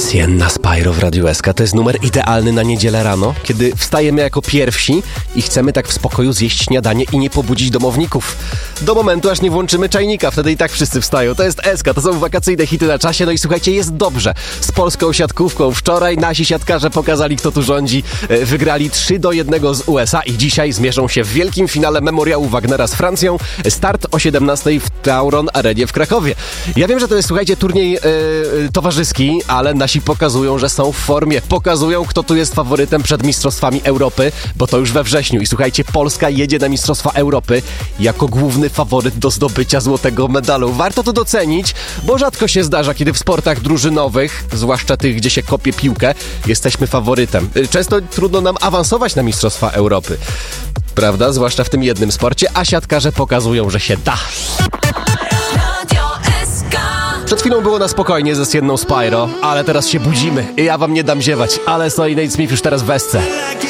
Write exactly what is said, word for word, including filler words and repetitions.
Sienna Spyro w Radiu S K to jest numer idealny na niedzielę rano, kiedy wstajemy jako pierwsi i chcemy tak w spokoju zjeść śniadanie i nie pobudzić domowników. Do momentu, aż nie włączymy czajnika, wtedy i tak wszyscy wstają. To jest S K, to są wakacyjne hity na czasie, no i słuchajcie, jest dobrze. Z polską siatkówką wczoraj nasi siatkarze pokazali, kto tu rządzi. Wygrali trzy do jednego z U S A i dzisiaj zmierzą się w wielkim finale Memoriału Wagnera z Francją. Start o siedemnastej w Tauron Arenie w Krakowie. Ja wiem, że to jest, słuchajcie, turniej yy, towarzyski, ale nasi pokazują, że są w formie. Pokazują, kto tu jest faworytem przed Mistrzostwami Europy, bo to już we wrześniu. I słuchajcie, Polska jedzie na Mistrzostwa Europy jako główny faworyt do zdobycia złotego medalu. Warto to docenić, bo rzadko się zdarza, kiedy w sportach drużynowych, zwłaszcza tych, gdzie się kopie piłkę, jesteśmy faworytem. Często trudno nam awansować na Mistrzostwa Europy. Prawda? Zwłaszcza w tym jednym sporcie, a siatkarze pokazują, że się da. Przed chwilą było na spokojnie ze Sienną Spyro, ale teraz się budzimy i ja wam nie dam ziewać, ale Snowy Nate Smith już teraz w esce.